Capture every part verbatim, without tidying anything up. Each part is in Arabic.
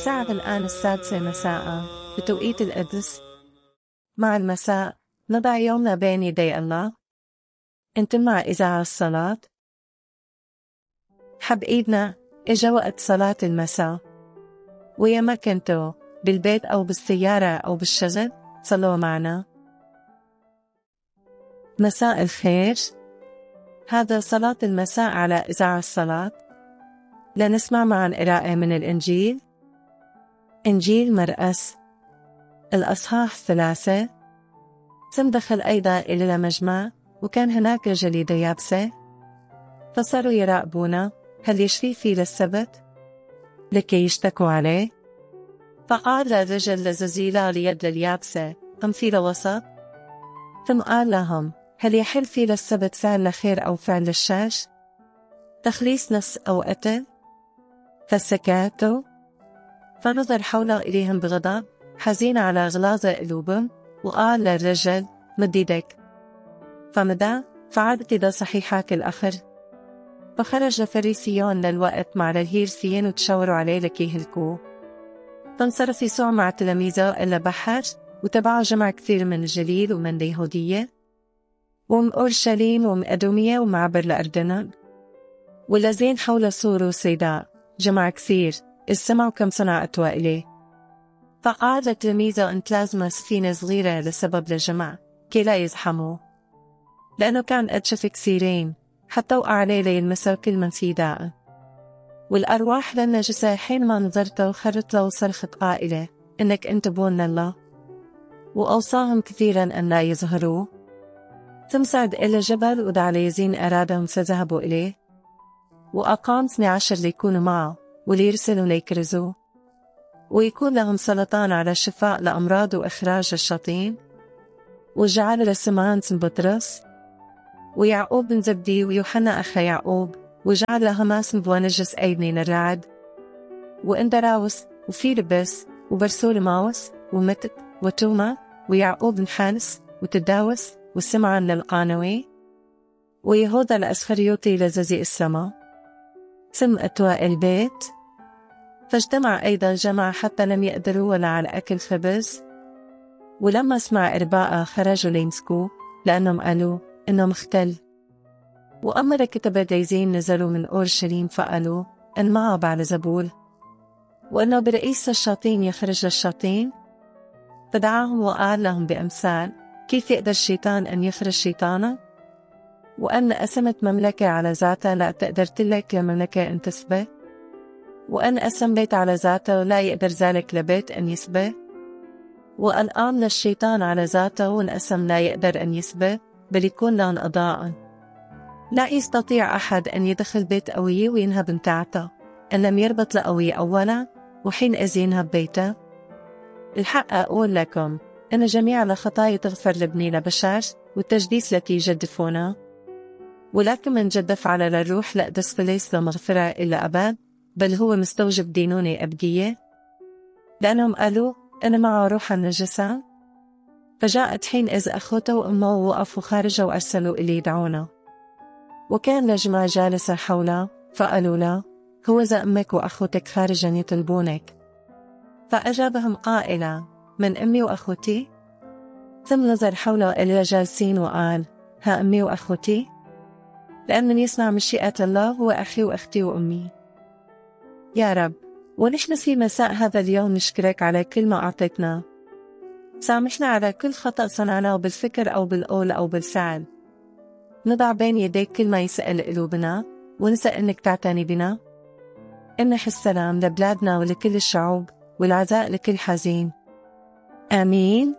الساعة الآن السادسة مساء بتوقيت القدس. مع المساء نضع يومنا بين يدي الله. انتم مع إذاعة الصلاة. حب إيدنا إجا وقت صلاة المساء، ويا ما كنتوا بالبيت أو بالسيارة أو بالشغل صلوا معنا. مساء الخير، هذا صلاة المساء على إذاعة الصلاة. لنسمع معا قراءة من الإنجيل. إنجيل مرقس الأصحاح ثلاثة. ثم دخل أيضا إلى المجمع، وكان هناك رجل يده يابسة، فصاروا يراقبون هل يشفي فيه للسبت لكي يشتكوا عليه. فقال الرجل لززيلا ليد اليابسة قم في الوسط. ثم قال لهم هل يحل في للسبت فعل لخير أو فعل للشر، تخليص نفس أو قتل؟ فسكتوا. فنظر حوله إليهم بغضب حزين على غلاظة قلوبهم، وقال للرجل مد يدك. فمدى، فعادت يده صحيحة كالآخر. فخرج فريسيون للوقت مع الهيرسيين وتشاوروا عليه لكي يهلكوه. فانصرف يسوع مع تلاميذه إلى بحر، وتبعه جمع كثير من الجليل ومن اليهودية ومن أورشليم ومن أدومية ومعبر الأردن والذين حول سور وسيداء، جمع كثير إذ سمعوا كم صنعت إليه. فقال لتلاميذه أنت لازم سفينة صغيرة لسبب للجمع كي لا يزحموا، لأنه كان قد شاف كثيرين حتى وقع عليه ليلمسه كل من في داء. والأرواح للنجسة حينما نظرته خرت له صرخة قائلة إنك أنت بون الله، وأوصاهم كثيرا أن لا يظهروا. ثم صعد إلى جبل ودعا ليزين أرادهم فذهبوا إليه، وأقام اثني عشر ليكونوا معه وليرسلوا ليكرزوا، ويكون لهم سلطان على الشفاء لأمراض وإخراج الشياطين. وجعل لسمعان بن بطرس ويعقوب بن زبدي ويوحنا أخا يعقوب، وجعل لهماس بن بوانجس أيدنين الرعد، وإندراوس وفيلبس وبرسولماوس ومتت وتوما ويعقوب بن حانس وتداوس وسمعان للقانوي ويهوذا الأسخريوطي لززي السما. ثم أتوا البيت، فاجتمع أيضا جمع حتى لم يقدروا ولا على أكل خبز. ولما سمع إرباء خرجوا ليمسكوه، لأنهم قالوا إنه مختل. وأمر كتبة دايزين نزلوا من أورشليم فقالوا إن معه بعلزبول، وإنه برئيس الشياطين يخرج للشياطين. فدعاهم وقال لهم بأمثال كيف يقدر الشيطان أن يخرج شيطانا، وأن قسمت مملكة على ذاتها لا تقدر تلك لمملكة أن تسبه، وأن قسم بيت على ذاته لا يقدر ذلك لبيت أن يسبه، وأن قام للشيطان على ذاته وانقسم لا يقدر أن يسبه، بل يكون لهم أضاء. لا يستطيع أحد أن يدخل بيت قوي وينهب متاعته إن لم يربط لقوي أولا، وحينئذ ينهب بيته. الحق أقول لكم إن جميع الخطايا تغفر لابني لبشر والتجديس التي يجدفونه، ولكن من جدف على الروح لا دس ليس لمغفرة إلا أبد، بل هو مستوجب دينوني أبدية، لأنهم قالوا أنا معه روح النجسة. فجاءت حينئذ أخوته وأمه ووقفوا خارجه وأرسلوا إلي يدعونه. وكان لجمع جالسة حوله، فقالوا له هو ذا أمك وأخوتك خارجا يطلبونك. فأجابهم قائلا من أمي وأخوتي؟ ثم نظر حوله إلى جالسين وقال ها أمي وأخوتي، لأن من يصنع مشيئة الله هو أخي وأختي وأمي. يا رب، ونحن في مساء هذا اليوم نشكرك على كل ما أعطيتنا. سامحنا على كل خطأ صنعناه بالفكر أو بالقول أو بالفعل. نضع بين يديك كل ما يسأل قلوبنا، ونسأل أنك تعتني بنا. امنح السلام لبلادنا ولكل الشعوب، والعزاء لكل حزين. آمين.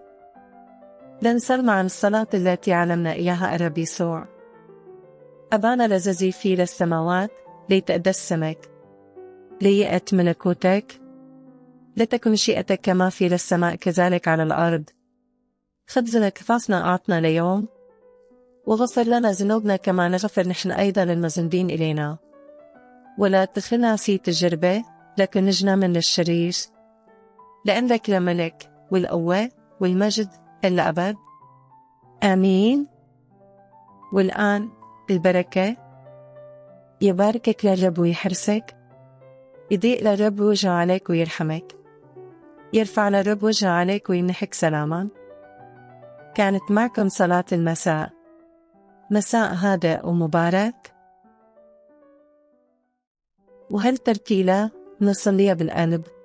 لنصل مع الصلاة التي علمنا إياها الرب يسوع. أبانا الذي في السماوات، ليتقدس اسمك، ليأت ملكوتك، لتكن مشيئتك كما في السماء كذلك على الأرض. خبزنا كفافنا أعطنا اليوم، وغفر لنا ذنوبنا كما نغفر نحن أيضا للمذنبين إلينا، ولا تدخلنا في تجربة لكن نجنا من الشرير، لأن لك الملك والقوة والمجد إلى أبد. آمين. والآن البركة. يباركك للرب ويحرسك، يضيء للرب وجهه عليك ويرحمك. يرفع لرب وجهه عليك ويمنحك سلاما. كانت معكم صلاة المساء. مساء هادئ ومبارك، وهالتركيلة نصليها بالقلب.